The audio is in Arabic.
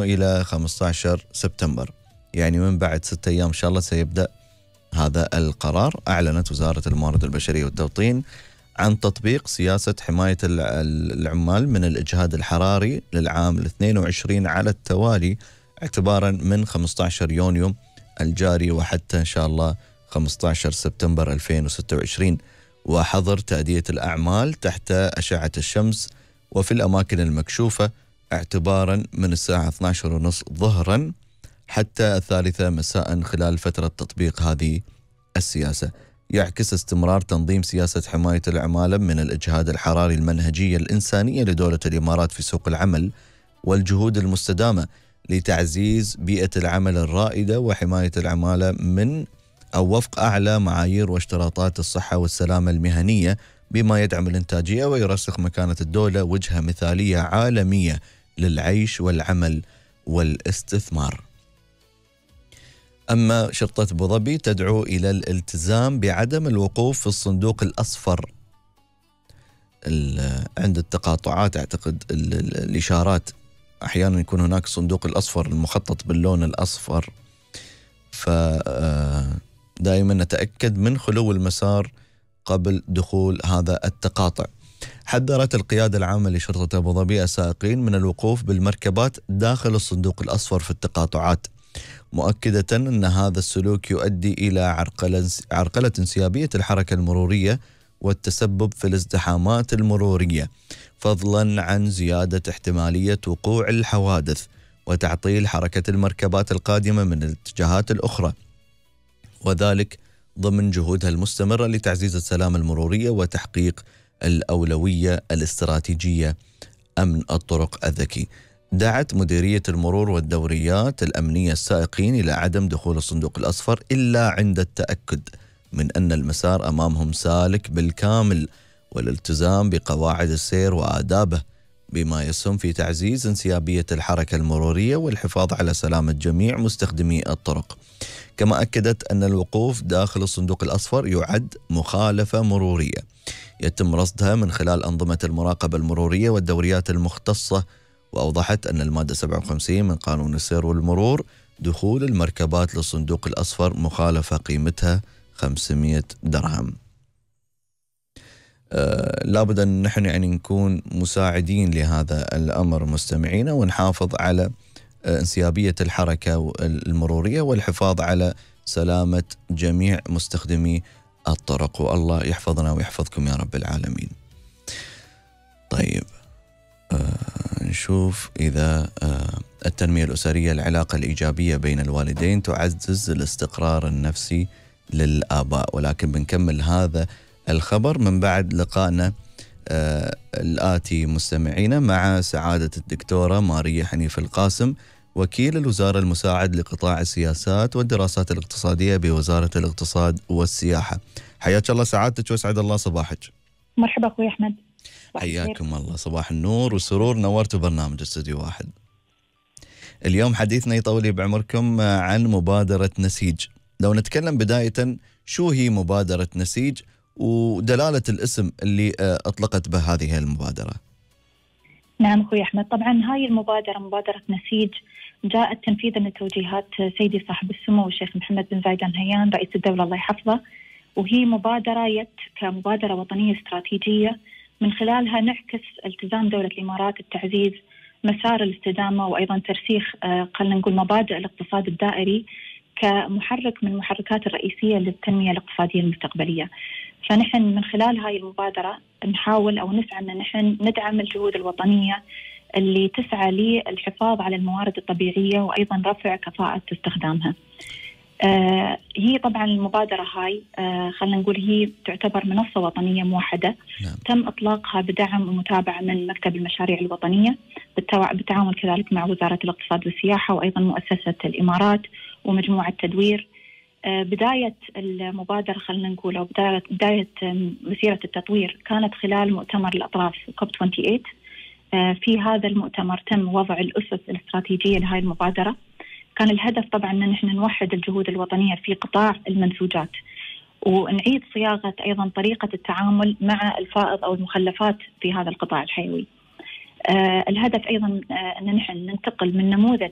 إلى 15 سبتمبر، يعني من بعد 6 أيام إن شاء الله سيبدأ هذا القرار. أعلنت وزارة الموارد البشرية والتوطين عن تطبيق سياسة حماية العمال من الإجهاد الحراري للعام 22 على التوالي، اعتبارا من 15 يونيو الجاري وحتى إن شاء الله 15 سبتمبر 2026، وحظر تأدية الأعمال تحت أشعة الشمس وفي الأماكن المكشوفة اعتبارا من الساعة 12:30 ظهرا حتى 3 مساء خلال فترة تطبيق هذه السياسة. يعكس استمرار تنظيم سياسة حماية العمالة من الإجهاد الحراري المنهجية الإنسانية لدولة الإمارات في سوق العمل، والجهود المستدامة لتعزيز بيئة العمل الرائدة وحماية العمالة من أو وفق أعلى معايير واشتراطات الصحة والسلامة المهنية، بما يدعم الإنتاجية ويرسخ مكانة الدولة وجهة مثالية عالمية للعيش والعمل والاستثمار. أما شرطة أبو ظبي تدعو إلى الالتزام بعدم الوقوف في الصندوق الأصفر عند التقاطعات. أعتقد الإشارات أحيانا يكون هناك صندوق الأصفر المخطط باللون الأصفر، فدائما نتأكد من خلو المسار قبل دخول هذا التقاطع. حذرت القيادة العامة لشرطة أبو ظبي السائقين من الوقوف بالمركبات داخل الصندوق الأصفر في التقاطعات، مؤكدة أن هذا السلوك يؤدي إلى عرقلة انسيابية الحركة المرورية والتسبب في الازدحامات المرورية، فضلا عن زيادة احتمالية وقوع الحوادث وتعطيل حركة المركبات القادمة من الاتجاهات الأخرى، وذلك ضمن جهودها المستمرة لتعزيز السلامة المرورية وتحقيق الأولوية الاستراتيجية أمن الطرق الذكي. دعت مديرية المرور والدوريات الأمنية السائقين إلى عدم دخول الصندوق الأصفر إلا عند التأكد من أن المسار أمامهم سالك بالكامل، والالتزام بقواعد السير وآدابه، بما يسهم في تعزيز انسيابية الحركة المرورية والحفاظ على سلامة جميع مستخدمي الطرق. كما أكدت أن الوقوف داخل الصندوق الأصفر يعد مخالفة مرورية يتم رصدها من خلال أنظمة المراقبة المرورية والدوريات المختصة، وأوضحت أن المادة 57 من قانون السير والمرور دخول المركبات للصندوق الأصفر مخالفة قيمتها 500 درهم. لابد أن نحن يعني نكون مساعدين لهذا الأمر مستمعين، ونحافظ على انسيابية الحركة المرورية والحفاظ على سلامة جميع مستخدمي الطرق، والله يحفظنا ويحفظكم يا رب العالمين. طيب نشوف إذا التنمية الأسرية العلاقة الإيجابية بين الوالدين تعزز الاستقرار النفسي للآباء، ولكن بنكمل هذا الخبر من بعد لقائنا الآتي مستمعين مع سعادة الدكتورة ماريا حنيف القاسم، وكيل الوزارة المساعد لقطاع السياسات والدراسات الاقتصادية بوزارة الاقتصاد والسياحة. حياك الله سعادتك وسعد الله صباحك. مرحبا أخوي أحمد. حياكم الله، صباح النور والسرور، نورتوا برنامج استوديو واحد. اليوم حديثنا يطول بعمركم عن مبادرة نسيج. لو نتكلم بداية شو هي مبادرة نسيج ودلالة الاسم اللي أطلقت به هذه المبادرة؟ نعم أخوي أحمد، طبعا هاي المبادرة مبادرة نسيج جاءت تنفيذا لتوجيهات سيدي صاحب السمو الشيخ محمد بن زايد آل نهيان رئيس الدولة الله يحفظه، وهي مبادرة كمبادرة وطنية استراتيجية من خلالها نعكس التزام دولة الإمارات التعزيز مسار الاستدامة، وأيضا ترسيخ خلينا نقول مبادئ الاقتصاد الدائري كمحرك من المحركات الرئيسية للتنمية الاقتصادية المستقبلية. فنحن من خلال هاي المبادرة نحاول أو نسعى أن نحن ندعم الجهود الوطنية اللي تسعى للحفاظ على الموارد الطبيعية وأيضا رفع كفاءة استخدامها. هي طبعا المبادرة هاي خلينا نقول هي تعتبر منصة وطنية موحدة. نعم. تم إطلاقها بدعم ومتابعة من مكتب المشاريع الوطنية بالتعاون كذلك مع وزارة الاقتصاد والسياحة وأيضا مؤسسة الإمارات ومجموعة تدوير. بداية المبادرة خلينا نقول أو بداية مسيرة التطوير كانت خلال مؤتمر الأطراف كوب 28. في هذا المؤتمر تم وضع الأسس الاستراتيجية لهذه المبادرة. كان الهدف طبعا أن نحن نوحد الجهود الوطنية في قطاع المنسوجات ونعيد صياغة أيضا طريقة التعامل مع الفائض أو المخلفات في هذا القطاع الحيوي. الهدف أيضا أن نحن ننتقل من نموذج